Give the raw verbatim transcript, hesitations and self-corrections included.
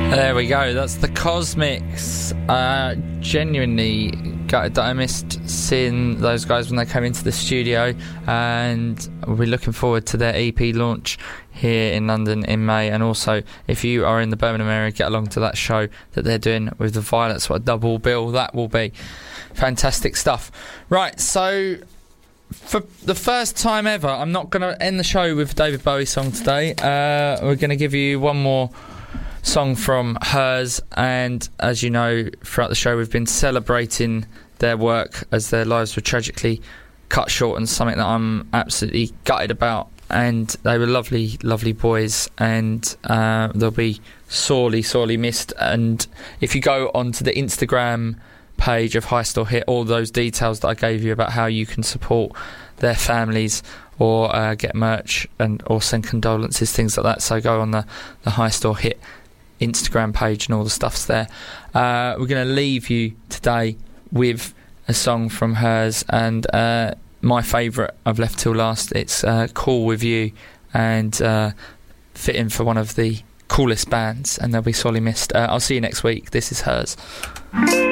There we go, that's the Cosmics. Uh, genuinely gutted that I missed seeing those guys when they came into the studio, and we're looking forward to their E P launch here in London in May. And also, if you are in the Birmingham area, get along to that show that they're doing with the Violets. What a double bill that will be. Fantastic stuff. Right, so for the first time ever, I'm not going to end the show with a David Bowie song today. Uh, we're going to give you one more song from Hers, and as you know, throughout the show we've been celebrating their work as their lives were tragically cut short, and something that I'm absolutely gutted about. And they were lovely lovely boys, and uh, they'll be sorely sorely missed. And if you go onto the Instagram page of Heist or Hit, all those details that I gave you about how you can support their families or uh, get merch and or send condolences, things like that, so go on the, the Heist or Hit Instagram page and all the stuff's there. Uh, we're going to leave you today with a song from Hers, and uh, my favourite I've left till last. It's uh, Cool With You, and uh, fitting for one of the coolest bands, and they'll be sorely missed. uh, I'll see you next week. This is Hers.